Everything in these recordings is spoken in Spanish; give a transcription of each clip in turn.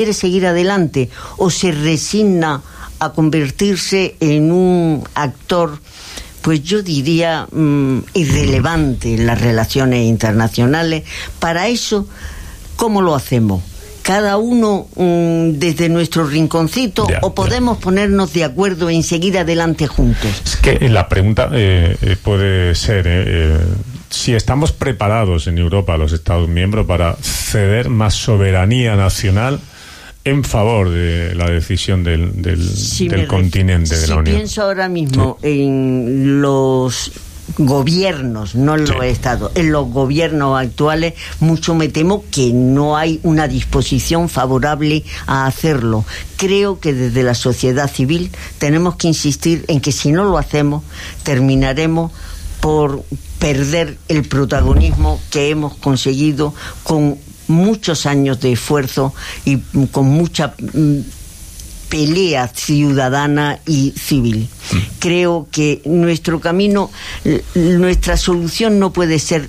quiere seguir adelante o se resigna a convertirse en un actor, pues yo diría, irrelevante en las relaciones internacionales. Para eso, ¿cómo lo hacemos? Cada uno desde nuestro rinconcito, o podemos ponernos de acuerdo en seguir adelante juntos. Es que la pregunta puede ser si estamos preparados en Europa, los Estados miembros, para ceder más soberanía nacional en favor de la decisión del continente de la Unión. Si pienso ahora mismo en los gobiernos, no en los estados, en los gobiernos actuales, mucho me temo que no hay una disposición favorable a hacerlo. Creo que desde la sociedad civil tenemos que insistir en que si no lo hacemos, terminaremos por perder el protagonismo que hemos conseguido con muchos años de esfuerzo y con mucha pelea ciudadana y civil. Creo que nuestro camino, nuestra solución no puede ser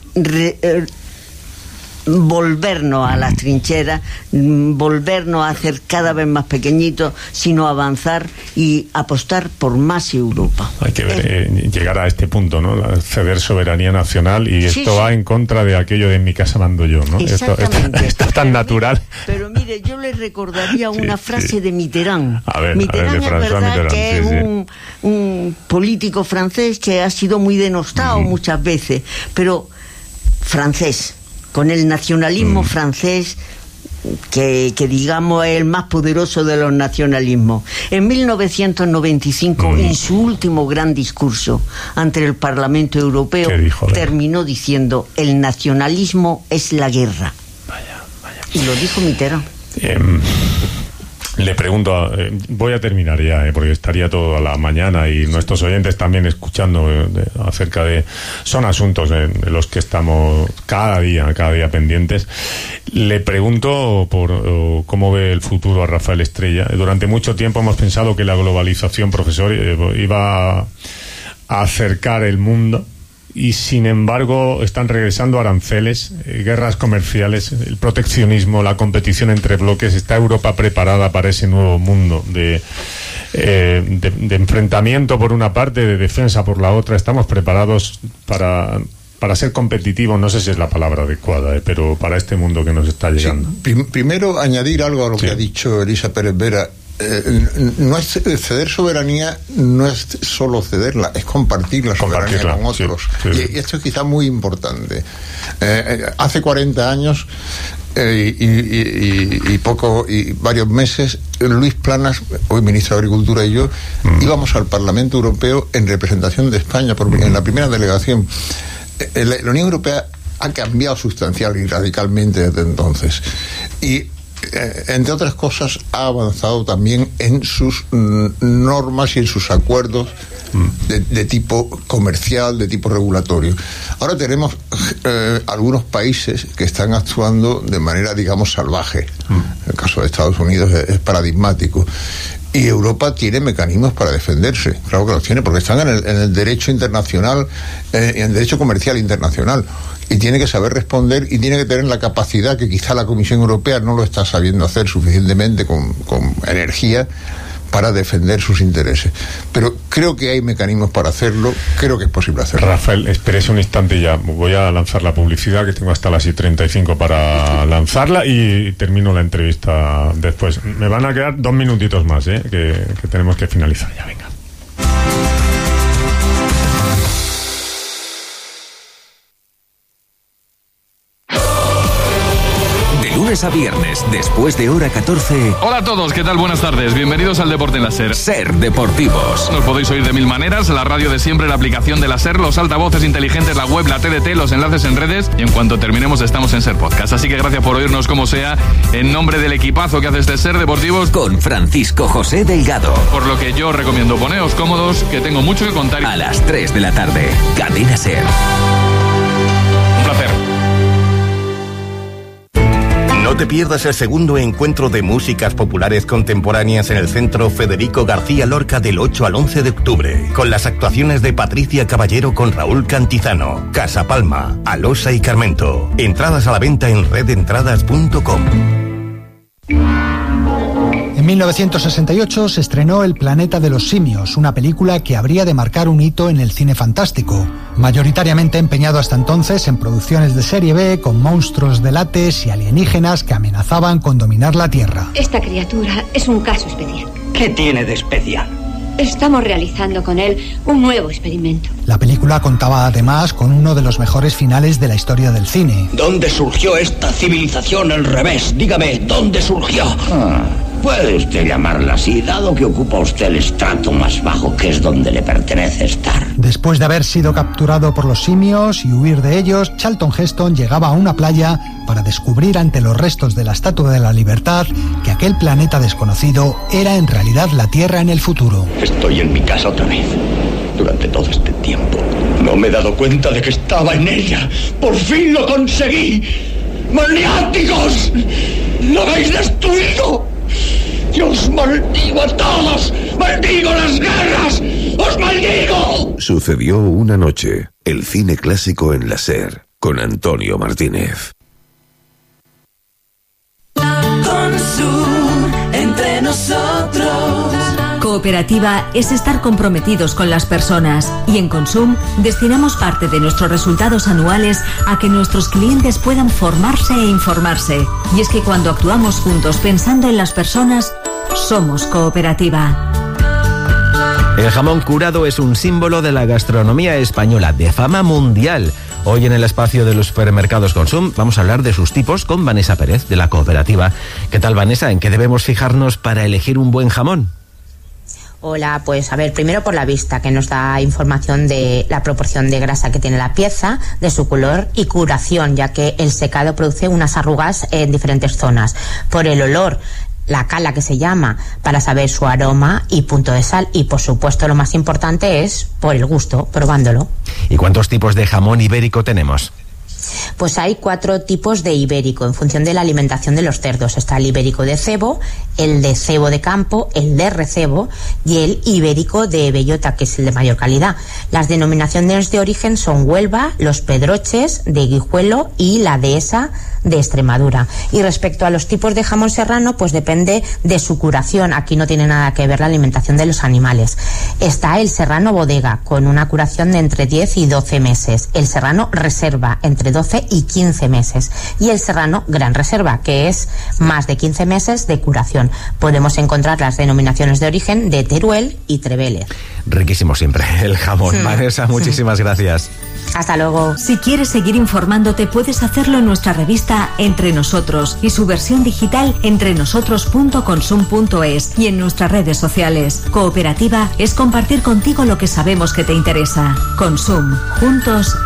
volvernos a las trincheras, volvernos a hacer cada vez más pequeñitos, sino avanzar y apostar por más Europa. Hay que ver, llegar a este punto, ¿no? Ceder soberanía nacional, y esto va en contra de aquello de en mi casa mando yo, ¿no? Esto es tan natural. Pero mire, yo le recordaría una frase de Mitterrand. Mitterrand es verdad que es un político francés que ha sido muy denostado muchas veces, pero francés, con el nacionalismo francés, que digamos es el más poderoso de los nacionalismos. En 1995, en su último gran discurso ante el Parlamento Europeo, terminó diciendo: el nacionalismo es la guerra. Vaya. Y lo dijo Mitterrand. Le pregunto, voy a terminar ya, porque estaría toda la mañana y nuestros oyentes también escuchando acerca de... Son asuntos en los que estamos cada día pendientes. Le pregunto por cómo ve el futuro a Rafael Estrella. Durante mucho tiempo hemos pensado que la globalización, profesor, iba a acercar el mundo, y sin embargo están regresando aranceles, guerras comerciales, el proteccionismo, la competición entre bloques. ¿Está Europa preparada para ese nuevo mundo de enfrentamiento por una parte, de defensa por la otra? ¿Estamos preparados para ser competitivos? No sé si es la palabra adecuada, pero para este mundo que nos está llegando. Primero, añadir algo a lo que ha dicho Elisa Pérez Vera. No es ceder soberanía, no es solo cederla, es compartir la soberanía con otros. Y esto es quizá muy importante. Hace 40 años y varios meses, Luis Planas, hoy ministro de Agricultura, y yo íbamos al Parlamento Europeo en representación de España, en la primera delegación. La Unión Europea ha cambiado sustancial y radicalmente desde entonces, y entre otras cosas ha avanzado también en sus normas y en sus acuerdos de tipo comercial, de tipo regulatorio. Ahora tenemos algunos países que están actuando de manera, digamos, salvaje. El caso de Estados Unidos es paradigmático. Y Europa tiene mecanismos para defenderse, claro que los tiene, porque están en el derecho internacional, en el derecho comercial internacional, y tiene que saber responder, y tiene que tener la capacidad, que quizá la Comisión Europea no lo está sabiendo hacer suficientemente con energía, para defender sus intereses. Pero creo que hay mecanismos para hacerlo, creo que es posible hacerlo. Rafael, espérese un instante ya. Voy a lanzar la publicidad, que tengo hasta las 7:35 para lanzarla, y termino la entrevista después. Me van a quedar 2 minutitos más, que tenemos que finalizar ya. Venga. A viernes, después de hora 14. Hola a todos, ¿qué tal? Buenas tardes, bienvenidos al Deporte en la SER. SER Deportivos. Nos podéis oír de 1000 maneras: la radio de siempre, la aplicación de la SER, los altavoces inteligentes, la web, la TDT, los enlaces en redes, y en cuanto terminemos estamos en SER Podcast. Así que gracias por oírnos como sea, en nombre del equipazo que hace este SER Deportivos, con Francisco José Delgado. Por lo que yo recomiendo, poneos cómodos, que tengo mucho que contar. A las 3 de la tarde, Cadena SER. Un placer. No te pierdas el segundo encuentro de músicas populares contemporáneas en el Centro Federico García Lorca del 8 al 11 de octubre, con las actuaciones de Patricia Caballero con Raúl Cantizano, Casa Palma, Alosa y Carmento. Entradas a la venta en redentradas.com. En 1968 se estrenó El planeta de los simios, una película que habría de marcar un hito en el cine fantástico, mayoritariamente empeñado hasta entonces en producciones de serie B con monstruos de látex y alienígenas que amenazaban con dominar la Tierra. Esta criatura es un caso especial. ¿Qué tiene de especial? Estamos realizando con él un nuevo experimento. La película contaba además con uno de los mejores finales de la historia del cine. ¿Dónde surgió esta civilización al revés? Dígame, ¿dónde surgió? Puede usted llamarla así, dado que ocupa usted el estrato más bajo, que es donde le pertenece estar. Después de haber sido capturado por los simios y huir de ellos, Charlton Heston llegaba a una playa para descubrir ante los restos de la Estatua de la Libertad que aquel planeta desconocido era en realidad la Tierra en el futuro. Estoy en mi casa otra vez. Durante todo este tiempo no me he dado cuenta de que estaba en ella. ¡Por fin lo conseguí! ¡Maniáticos! ¡Lo habéis destruido! ¡Yo os maldigo a todos! ¡Maldigo las guerras! ¡Os maldigo! Sucedió una noche. El cine clásico en la SER, con Antonio Martínez. Consum, entre nosotros. Cooperativa es estar comprometidos con las personas y en Consum destinamos parte de nuestros resultados anuales a que nuestros clientes puedan formarse e informarse. Y es que cuando actuamos juntos pensando en las personas, somos cooperativa. El jamón curado es un símbolo de la gastronomía española de fama mundial. Hoy en el espacio de los supermercados Consum vamos a hablar de sus tipos con Vanessa Pérez de la cooperativa. ¿Qué tal, Vanessa? ¿En qué debemos fijarnos para elegir un buen jamón? Hola, pues a ver, primero por la vista, que nos da información de la proporción de grasa que tiene la pieza, de su color y curación, ya que el secado produce unas arrugas en diferentes zonas. Por el olor, la cala que se llama, para saber su aroma y punto de sal. Y por supuesto lo más importante es por el gusto, probándolo. ¿Y cuántos tipos de jamón ibérico tenemos? Pues hay 4 tipos de ibérico en función de la alimentación de los cerdos. Está el ibérico de cebo, el de cebo de campo, el de recebo y el ibérico de bellota, que es el de mayor calidad. Las denominaciones de origen son Huelva, Los Pedroches de Guijuelo y la Dehesa de Extremadura. Y respecto a los tipos de jamón serrano, pues depende de su curación. Aquí no tiene nada que ver la alimentación de los animales. Está el serrano bodega, con una curación de entre 10 y 12 meses. El serrano reserva, entre 12 y 15 meses. Y el serrano gran reserva, que es más de 15 meses de curación. Podemos encontrar las denominaciones de origen de Teruel y Trevele. Riquísimo siempre el jamón. Vanessa, muchísimas gracias. Hasta luego. Si quieres seguir informándote, puedes hacerlo en nuestra revista Entre Nosotros y su versión digital entrenosotros.consum.es y en nuestras redes sociales. Cooperativa es compartir contigo lo que sabemos que te interesa. Consum. Juntos